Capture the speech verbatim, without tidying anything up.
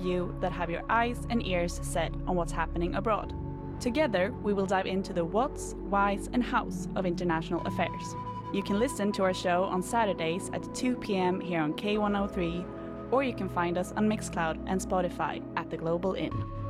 you that have your eyes and ears set on what's happening abroad. Together, we will dive into the whats, whys, and hows of international affairs. You can listen to our show on Saturdays at two p.m. here on K one oh three, or you can find us on Mixcloud and Spotify at The Global Inn.